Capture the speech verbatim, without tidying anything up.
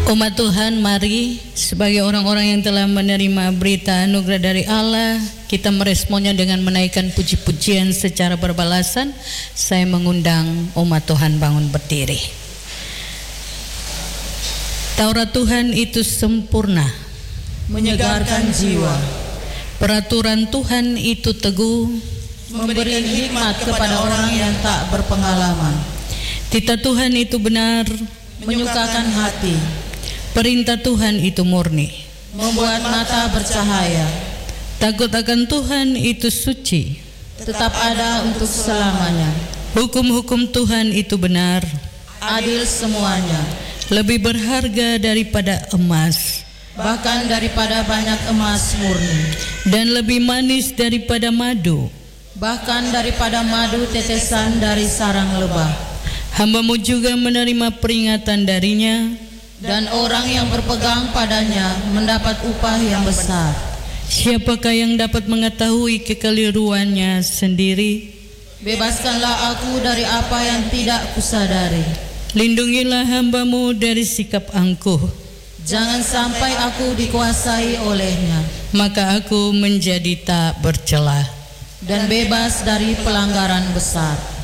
Umat Tuhan, mari sebagai orang-orang yang telah menerima berita anugerah dari Allah, kita meresponnya dengan menaikkan puji-pujian secara berbalasan. Saya mengundang umat Tuhan bangun berdiri. Taurat Tuhan itu sempurna, menyegarkan jiwa. Peraturan Tuhan itu teguh, memberi hikmat kepada orang yang tak berpengalaman. Titah Tuhan itu benar, menyukakan hati. Perintah Tuhan itu murni, membuat mata bercahaya. Takut akan Tuhan itu suci, tetap ada untuk selamanya. Hukum-hukum Tuhan itu benar, adil semuanya. Lebih berharga daripada emas, bahkan daripada banyak emas murni. Dan lebih manis daripada madu, bahkan daripada madu tetesan dari sarang lebah. Hamba-Mu juga menerima peringatan darinya, dan orang yang berpegang padanya mendapat upah yang besar. Siapakah yang dapat mengetahui kekeliruannya sendiri? Bebaskanlah aku dari apa yang tidak kusadari. Lindungilah hamba-Mu dari sikap angkuh. Jangan sampai aku dikuasai olehnya. Maka aku menjadi tak bercela dan bebas dari pelanggaran besar.